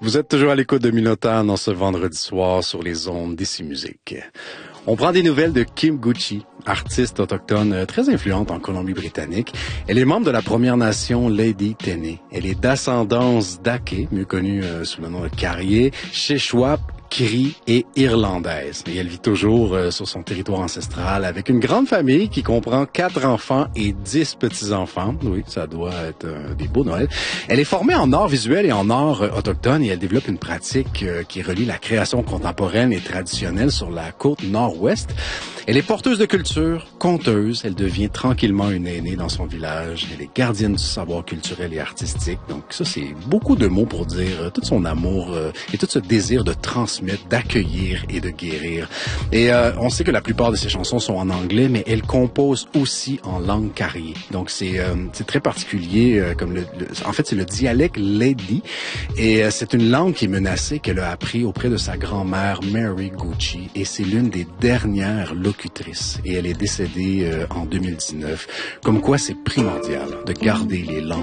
Vous êtes toujours à l'écoute de Minotaur dans ce vendredi soir sur les ondes d'Ici Musique. On prend des nouvelles de Kim Gucci, artiste autochtone très influente en Colombie-Britannique. Elle est membre de la Première Nation Lady Téné. Elle est d'ascendance Dake, mieux connue sous le nom de Carrier, Sheshwap, Cri et irlandaise. Et elle vit toujours sur son territoire ancestral avec une grande famille qui comprend 4 enfants et 10 petits-enfants. Oui, ça doit être des beaux Noëls. Elle est formée en art visuel et en art autochtone et elle développe une pratique qui relie la création contemporaine et traditionnelle sur la côte nord-ouest. Elle est porteuse de culture, conteuse. Elle devient tranquillement une aînée dans son village. Elle est gardienne du savoir culturel et artistique. Donc ça, c'est beaucoup de mots pour dire tout son amour et tout ce désir de transmettre, d'accueillir et de guérir. Et on sait que la plupart de ses chansons sont en anglais, mais elle compose aussi en langue carrier. Donc c'est très particulier. En fait, c'est le dialecte Lady. Et c'est une langue qui est menacée qu'elle a appris auprès de sa grand-mère Mary Gucci. Et c'est l'une des dernières locutrice et elle est décédée en 2019. Comme quoi, c'est primordial de garder les langues